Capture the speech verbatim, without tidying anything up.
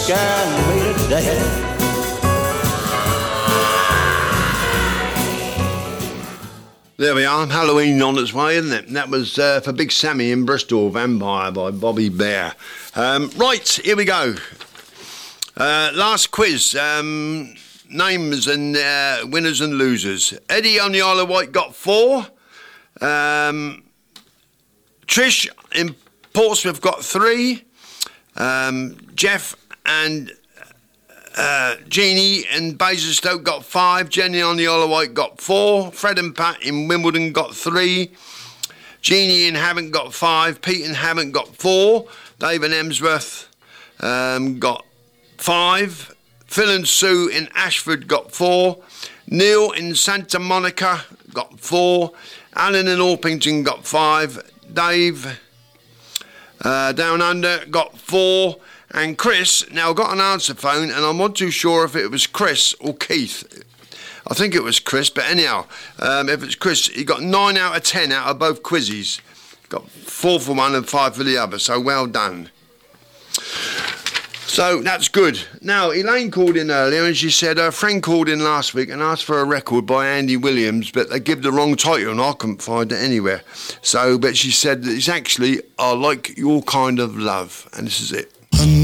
sky made a dash. There we are, Halloween on its way, isn't it? And that was uh, for Big Sammy in Bristol, Vampire by Bobby Bear. Um, right, here we go. Uh, last quiz. Um, names and uh, winners and losers. Eddie on the Isle of Wight got four. Um, Trish in Portsmouth got three. Um, Jeff and uh, Jeannie in Basingstoke got five. Jenny on the Isle of Wight got four. Fred and Pat in Wimbledon got three. Jeannie in Havant got five. Pete in Havant got four. Dave in Emsworth um, got five. Phil and Sue in Ashford got four. Neil in Santa Monica got four. Alan in Orpington got five. Dave uh, down under got four. And Chris now got an answer phone, and I'm not too sure if it was Chris or Keith. I think it was Chris, but anyhow, um, if it's Chris, he got nine out of ten out of both quizzes. Got four for one and five for the other, so well done. So that's good. Now, Elaine called in earlier and she said her friend called in last week and asked for a record by Andy Williams, but they give the wrong title and I couldn't find it anywhere. So, but she said that it's actually I Like Your Kind of Love, and this is it.